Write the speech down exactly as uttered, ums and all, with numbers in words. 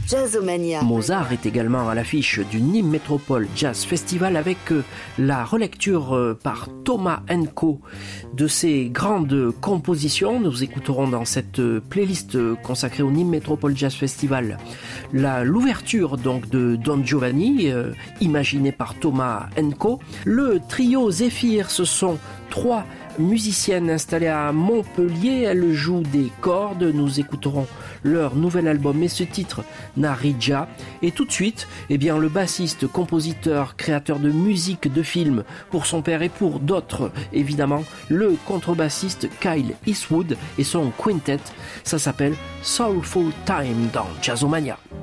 Jazzomania. Mozart est également à l'affiche du Nîmes Métropole Jazz Festival avec la relecture par Thomas Henko de ses grandes compositions. Nous écouterons dans cette playlist consacrée au Nîmes Métropole Jazz Festival la, l'ouverture donc de Don Giovanni, euh, imaginée par Thomas Henko. Le trio Zéphyr, ce sont trois musiciennes installées à Montpellier. Elles jouent des cordes. Nous écouterons leur nouvel album et ce titre, Narija. Et tout de suite, eh bien, le bassiste, compositeur, créateur de musique de films pour son père et pour d'autres, évidemment, le contrebassiste Kyle Eastwood et son quintet. Ça s'appelle Soulful Time dans Jazzomania.